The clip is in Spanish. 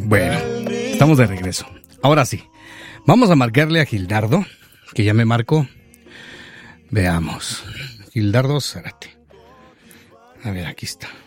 Bueno, estamos de regreso. Ahora sí, vamos a marcarle a Gildardo, que ya me marcó. Veamos. Gildardo Zárate. A ver, aquí está.